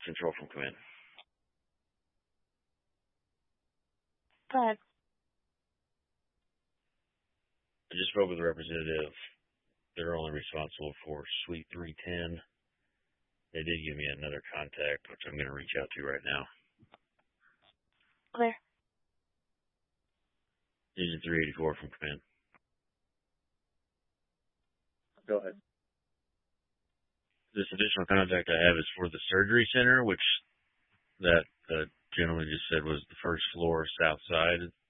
Control from command. Go ahead. I just spoke with the representative. They're only responsible for Suite 310. They did give me another contact, which I'm going to reach out to right now. Clear. Agent 384 from command. Go ahead. This additional contact I have is for the surgery center, which that gentleman just said was the first floor south side.